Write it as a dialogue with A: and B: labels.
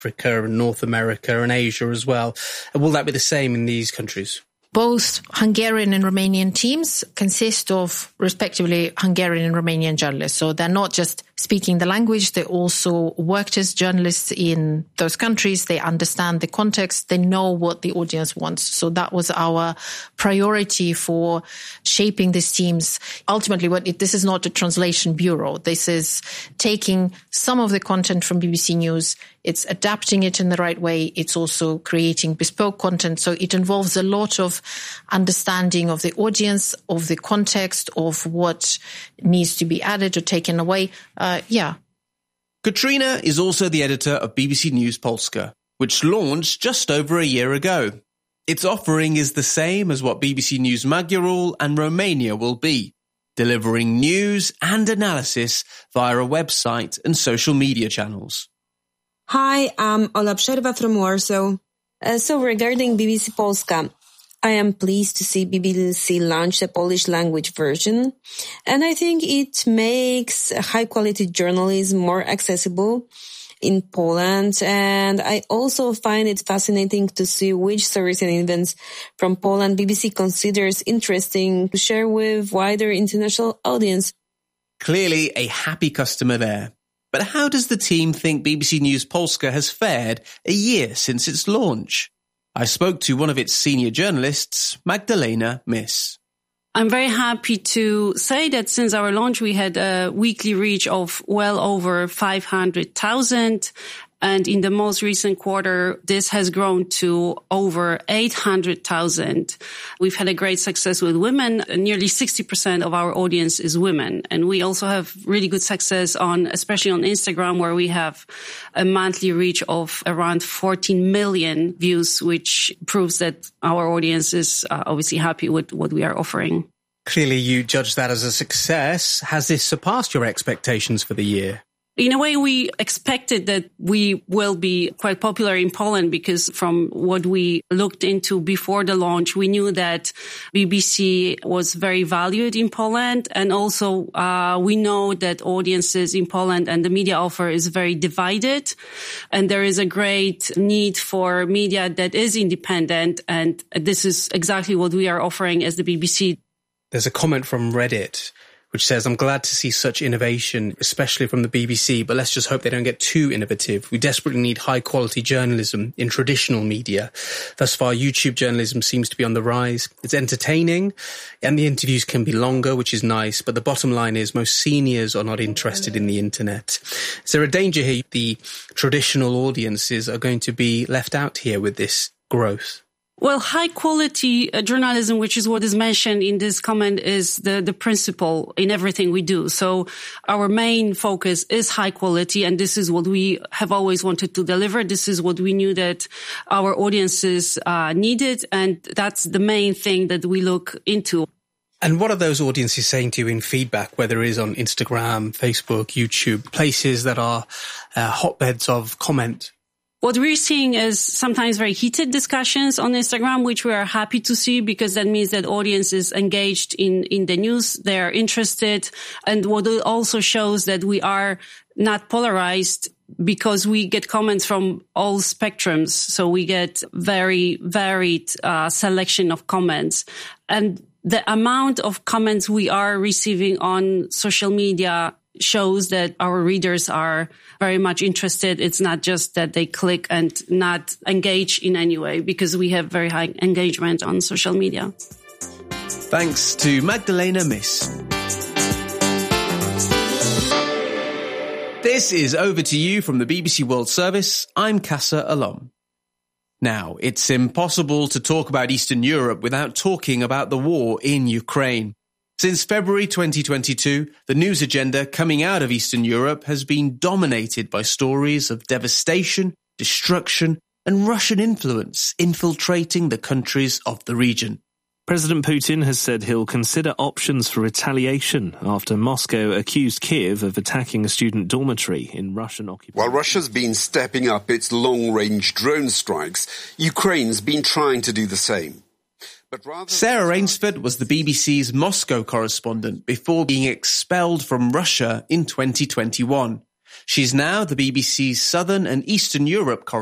A: Africa and North America and Asia as well. Will that be the same in these countries?
B: Both Hungarian and Romanian teams consist of, respectively, Hungarian and Romanian journalists. So they're not just speaking the language, they also worked as journalists in those countries. They understand the context. They know what the audience wants. So that was our priority for shaping these teams. Ultimately, this is not a translation bureau. This is taking some of the content from BBC News, it's adapting it in the right way. It's also creating bespoke content. So it involves a lot of understanding of the audience, of the context, of what needs to be added or taken away.
C: Katrina is also the editor of BBC News Polska, which launched just over a year ago. Its offering is the same as what BBC News Magyarul and Romania will be, delivering news and analysis via a website and social media channels.
D: Hi, I'm Ola Przerwa from Warsaw. So regarding BBC Polska, I am pleased to see BBC launch a Polish language version, and I think it makes high-quality journalism more accessible in Poland, and I also find it fascinating to see which stories and events from Poland BBC considers interesting to share with wider international audience.
C: Clearly a happy customer there. But how does the team think BBC News Polska has fared a year since its launch? I spoke to one of its senior journalists, Magdalena Miss.
E: I'm very happy to say that since our launch, we had a weekly reach of well over 500,000. And in the most recent quarter, this has grown to over 800,000. We've had a great success with women. Nearly 60% of our audience is women. And we also have really good success especially on Instagram, where we have a monthly reach of around 14 million views, which proves that our audience is obviously happy with what we are offering.
A: Clearly, you judge that as a success. Has this surpassed your expectations for the year?
E: In a way, we expected that we will be quite popular in Poland because from what we looked into before the launch, we knew that BBC was very valued in Poland. And also, we know that audiences in Poland and the media offer is very divided. And there is a great need for media that is independent. And this is exactly what we are offering as the BBC.
A: There's a comment from Reddit which says, I'm glad to see such innovation, especially from the BBC, but let's just hope they don't get too innovative. We desperately need high-quality journalism in traditional media. Thus far, YouTube journalism seems to be on the rise. It's entertaining, and the interviews can be longer, which is nice, but the bottom line is most seniors are not interested in the internet. Is there a danger here the traditional audiences are going to be left out here with this growth?
E: Well, high quality journalism, which is what is mentioned in this comment, is the principle in everything we do. So our main focus is high quality, and this is what we have always wanted to deliver. This is what we knew that our audiences needed, and that's the main thing that we look into.
A: And what are those audiences saying to you in feedback, whether it is on Instagram, Facebook, YouTube, places that are hotbeds of comment?
E: What we're seeing is sometimes very heated discussions on Instagram, which we are happy to see because that means that audience is engaged in the news. They are interested. And what it also shows that we are not polarized because we get comments from all spectrums. So we get very varied selection of comments. And the amount of comments we are receiving on social media shows that our readers are very much interested. It's not just that they click and not engage in any way, because we have very high engagement on social media.
C: Thanks to Magdalena Miss. This is Over to You from the BBC World Service. I'm Casa Alom. Now, it's impossible to talk about Eastern Europe without talking about the war in Ukraine. Since February 2022, the news agenda coming out of Eastern Europe has been dominated by stories of devastation, destruction, and Russian influence infiltrating the countries of the region.
F: President Putin has said he'll consider options for retaliation after Moscow accused Kyiv of attacking a student dormitory in Russian-occupied.
G: While Russia's been stepping up its long-range drone strikes, Ukraine's been trying to do the same.
C: Sarah Rainsford was the BBC's Moscow correspondent before being expelled from Russia in 2021. She's now the BBC's Southern and Eastern Europe correspondent.